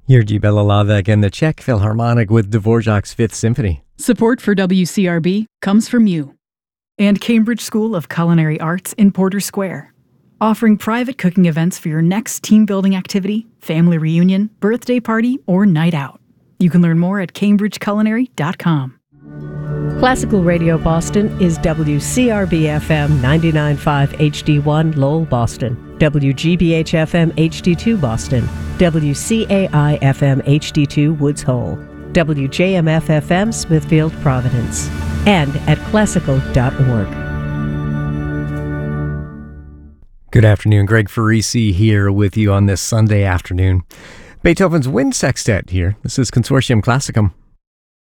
Jiří Belalavek and the Czech Philharmonic with Dvorak's Fifth Symphony. Support for WCRB comes from you. And Cambridge School of Culinary Arts in Porter Square, offering private cooking events for your next team-building activity, family reunion, birthday party, or night out. You can learn more at cambridgeculinary.com. Classical Radio Boston is WCRB-FM 99.5 HD1 Lowell, Boston, WGBH-FM HD2 Boston, WCAI-FM HD2 Woods Hole, WJMF-FM Smithfield, Providence, and at classical.org. Good afternoon, Greg Farisi here with you on this Sunday afternoon. Beethoven's Wind Sextet here. This is Consortium Classicum.